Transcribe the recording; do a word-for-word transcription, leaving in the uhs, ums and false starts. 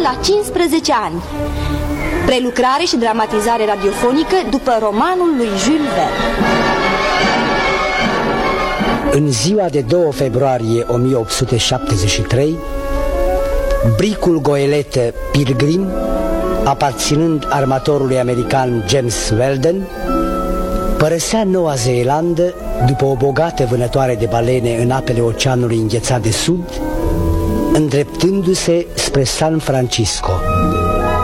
la cincisprezece ani. Prelucrare și dramatizare radiofonică după romanul lui Jules Verne. În ziua de doi februarie o mie opt sute șaptezeci și trei, bricul goeletă Pilgrim, aparținând armatorului american James Weldon, părăsea Noua Zeelandă după o bogată vânătoare de balene în apele Oceanului Înghețat de Sud, îndreptându-se spre San Francisco.